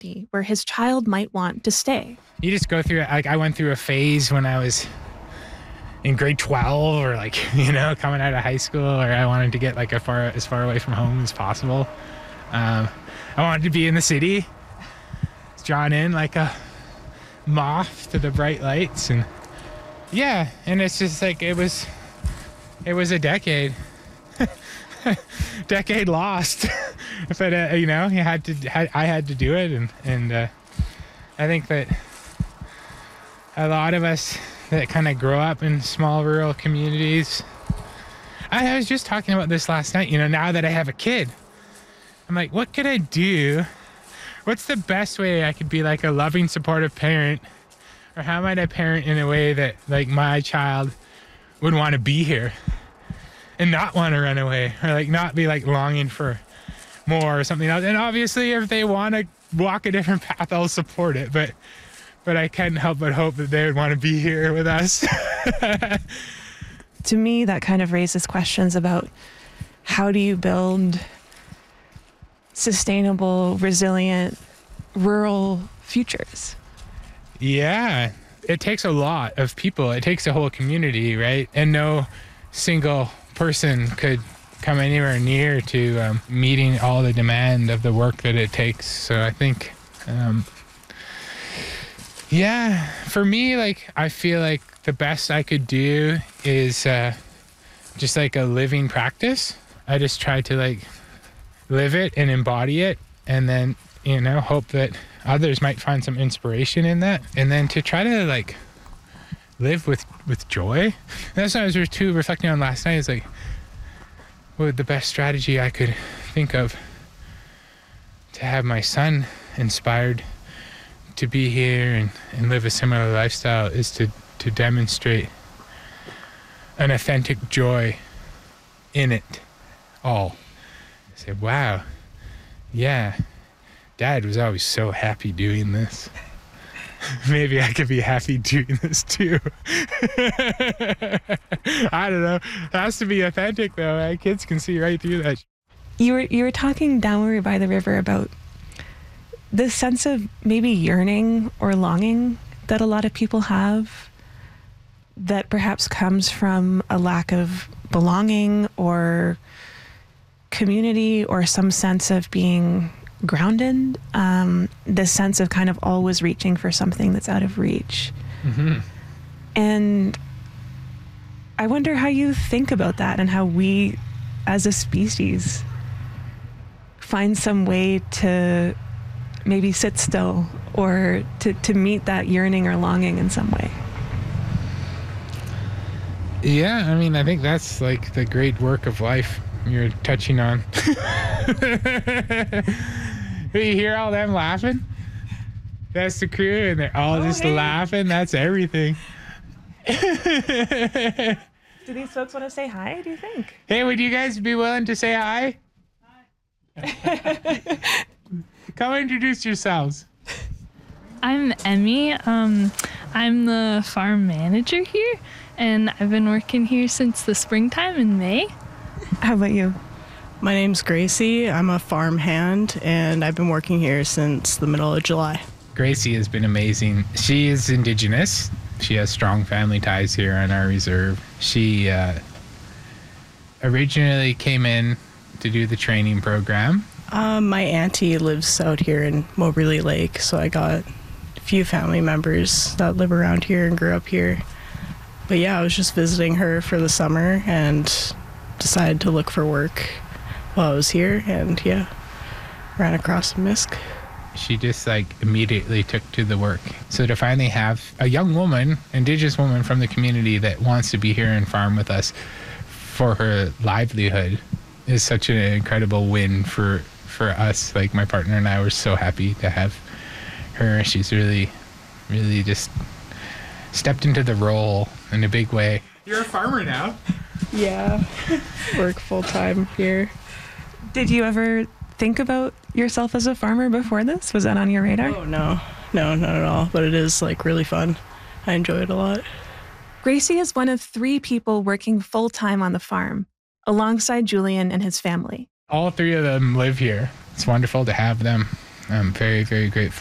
safety where his child might want to stay. You just go through it. Like I went through a phase when I was in grade 12 or coming out of high school, or I wanted to get like as far away from home as possible. I wanted to be in the city, drawn in like a moth to the bright lights. And it's just like it was a decade lost. But I had to do it, and I think that a lot of us that kind of grow up in small rural communities. I was just talking about this last night. Now that I have a kid, I'm like, what could I do? What's the best way I could be like a loving, supportive parent? Or how might I parent in a way that like my child would want to be here and not want to run away, or like not be like longing for more or something else? And obviously if they want to walk a different path, I'll support it. But I can't help but hope that they would want to be here with us. To me, that kind of raises questions about how do you build sustainable, resilient, rural futures? Yeah, it takes a lot of people. It takes a whole community, right? And no single person could come anywhere near to meeting all the demand of the work that it takes. So I think, for me, like, I feel like the best I could do is just like a living practice. I just try to like live it and embody it, and then, hope that others might find some inspiration in that, and then to try to like live with joy. That's what I was reflecting on last night, is like, what would the best strategy I could think of to have my son inspired to be here and live a similar lifestyle is to demonstrate an authentic joy in it all. I said, wow, yeah, Dad was always so happy doing this. Maybe I could be happy doing this too. I don't know. It has to be authentic though. Right? Kids can see right through that. You were talking downward by the river about this sense of maybe yearning or longing that a lot of people have, that perhaps comes from a lack of belonging or community or some sense of being grounded, this sense of kind of always reaching for something that's out of reach. Mm-hmm. And I wonder how you think about that, and how we as a species find some way to maybe sit still or to meet that yearning or longing in some way. Yeah, I mean, I think that's like the great work of life you're touching on. You hear all them laughing? That's the crew, and they're all laughing. That's everything. Do these folks want to say hi, do you think? Hey, would you guys be willing to say hi? Hi. Come introduce yourselves. I'm Emmy. I'm the farm manager here, and I've been working here since the springtime in May. How about you? My name's Gracie. I'm a farm hand, and I've been working here since the middle of July. Gracie has been amazing. She is Indigenous. She has strong family ties here on our reserve. She originally came in to do the training program. My auntie lives out here in Moberly Lake, so I got a few family members that live around here and grew up here. But yeah, I was just visiting her for the summer and decided to look for work while I was here, and ran across MISC. She just immediately took to the work. So to finally have a young woman, Indigenous woman from the community that wants to be here and farm with us for her livelihood is such an incredible win for us. Like, my partner and I were so happy to have her. She's really, really just stepped into the role in a big way. You're a farmer now. Yeah, work full time here. Did you ever think about yourself as a farmer before this? Was that on your radar? Oh, no, not at all. But it is really fun. I enjoy it a lot. Gracie is one of 3 people working full-time on the farm, alongside Julian and his family. All 3 of them live here. It's wonderful to have them. I'm very, very grateful.